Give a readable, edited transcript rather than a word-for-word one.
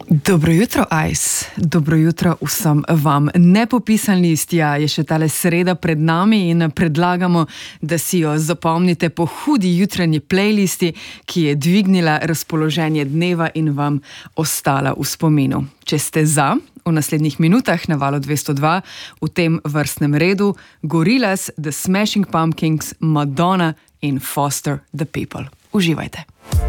Dobro jutro, Ice. Dobro jutro vsem vam. Nepopisan list, ja, je še tale sreda pred nami in predlagamo, da si jo zapomnite po hudi jutranji playlisti, ki je dvignila razpoloženje dneva in vam ostala v spominu. Če ste za, v naslednjih minutah na Valu 202 v tem vrstnem redu Gorillaz, The Smashing Pumpkins, Madonna in Foster the People. Uživajte.